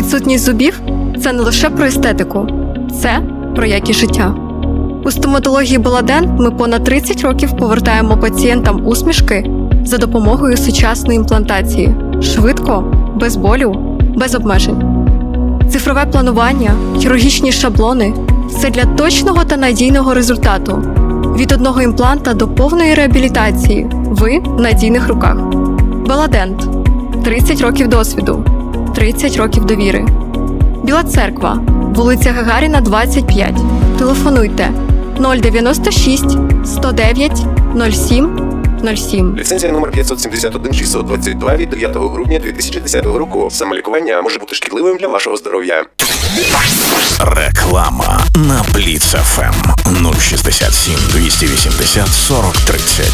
Відсутність зубів – це не лише про естетику, це про якість життя. У стоматології Баладент ми понад 30 років повертаємо пацієнтам усмішки за допомогою сучасної імплантації. Швидко, без болю, без обмежень. Цифрове планування, хірургічні шаблони – все для точного та надійного результату. Від одного імпланта до повної реабілітації ви в надійних руках. Баладент. 30 років досвіду. 30 років довіри. Біла Церква. Вулиця Гагаріна, 25. Телефонуйте 096 109 07 07. Ліцензія номер 571-622 від 9 грудня 2010 року. Самолікування може бути шкідливим для вашого здоров'я. Реклама на Бліц ФМ 067 280 40 30.